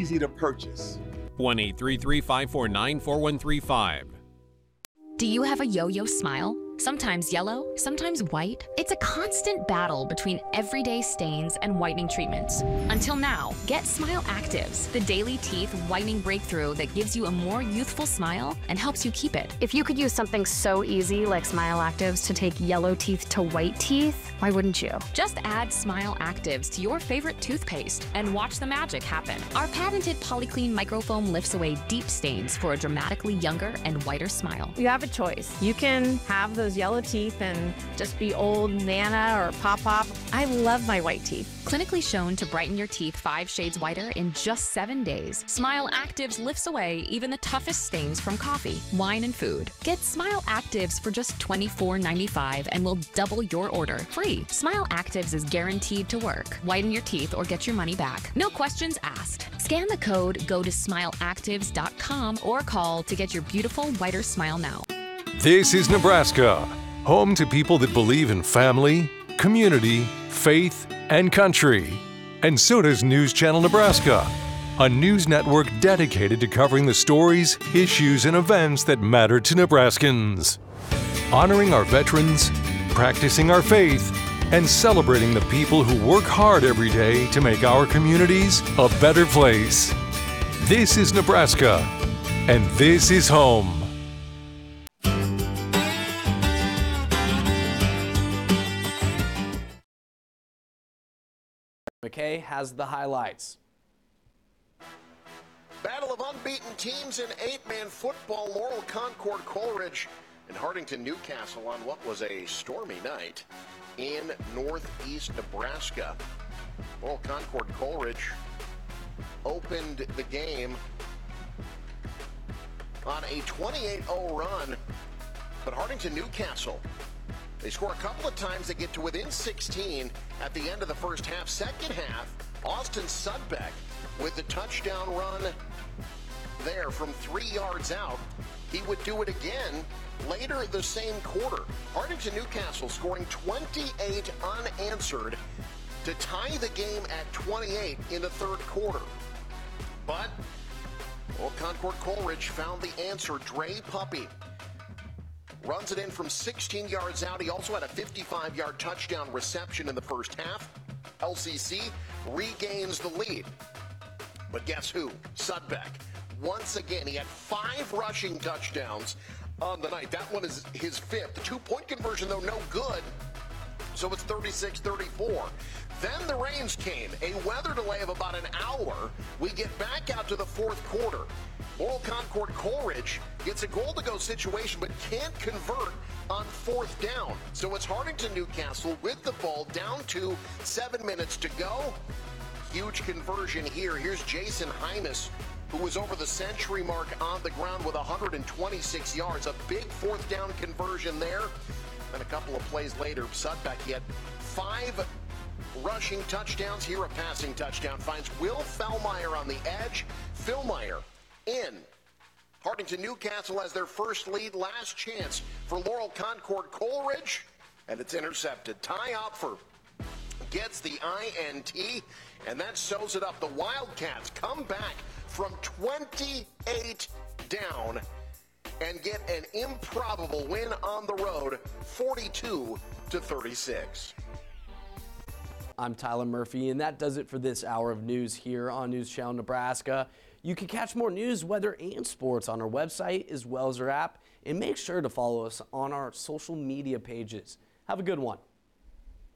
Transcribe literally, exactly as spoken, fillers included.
easy to purchase. one eight three three, five four nine, four one three five. Do you have a yo-yo smile? Sometimes yellow, sometimes white. It's a constant battle between everyday stains and whitening treatments. Until now, get Smile Actives, the daily teeth whitening breakthrough that gives you a more youthful smile and helps you keep it. If you could use something so easy like Smile Actives to take yellow teeth to white teeth, why wouldn't you? Just add Smile Actives to your favorite toothpaste and watch the magic happen. Our patented Polyclean microfoam lifts away deep stains for a dramatically younger and whiter smile. You have a choice. You can have those yellow teeth and just be old Nana or Pop-Pop. I love my white teeth. Clinically shown to brighten your teeth five shades whiter in just seven days. Smile Actives lifts away even the toughest stains from coffee, wine, and food. Get Smile Actives for just twenty-four ninety-five and we'll double your order free. Smile Actives is guaranteed to work. Whiten your teeth or get your money back. No questions asked. Scan the code, go to smile actives dot com or call to get your beautiful whiter smile now. This is Nebraska, home to people that believe in family, community, faith, and country. And so does News Channel Nebraska, a news network dedicated to covering the stories, issues, and events that matter to Nebraskans. Honoring our veterans, practicing our faith, and celebrating the people who work hard every day to make our communities a better place. This is Nebraska, and this is home. McKay has the highlights. Battle of unbeaten teams in eight-man football. Laurel Concord Coleridge and Hartington Newcastle on what was a stormy night in northeast Nebraska. Laurel Concord Coleridge opened the game on a twenty-eight oh run, but Hartington Newcastle, they score a couple of times. They get to within sixteen at the end of the first half. Second half, Austin Sudbeck with the touchdown run there from three yards out. He would do it again later the same quarter. Hartington Newcastle scoring twenty-eight unanswered to tie the game at twenty-eight in the third quarter. But Old Concord Coleridge found the answer. Dre Puppy runs it in from sixteen yards out. He also had a fifty-five yard touchdown reception in the first half. L C C regains the lead. But guess who? Sudbeck. Once again, he had five rushing touchdowns on the night. That one is his fifth. The two-point conversion, though, no good. So it's thirty-six thirty-four. Then the rains came. A weather delay of about an hour. We get back out to the fourth quarter. Laurel Concord Coleridge gets a goal-to-go situation but can't convert on fourth down. So it's Hartington Newcastle with the ball down to seven minutes to go. Huge conversion here. Here's Jason Hymas, who was over the century mark on the ground with one hundred twenty-six yards. A big fourth down conversion there. And a couple of plays later, Sudbeck, he had five rushing touchdowns. Here a passing touchdown. Finds Will Fellmeyer on the edge. Fellmeyer in. Hartington Newcastle has their first lead. Last chance for Laurel Concord Coleridge. And it's intercepted. Ty Opfer gets the I N T. And that sews it up. The Wildcats come back from twenty-eight down and get an improbable win on the road, forty-two to thirty-six. I'm Tyler Murphy, and that does it for this hour of news here on News Channel Nebraska. You can catch more news, weather, and sports on our website as well as our app, and make sure to follow us on our social media pages. Have a good one.